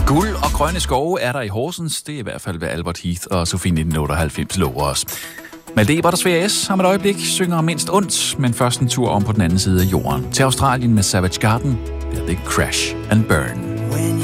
Guld og grønne skove er der i Horsens. Det er i hvert fald, hvad Albert Heath og Sofie 1998 lover os. Malte Ebert og Svea S. om et øjeblik synger mindst ondt, men først en tur om på den anden side af jorden. Til Australien med Savage Garden. Det er The Crash and Burn.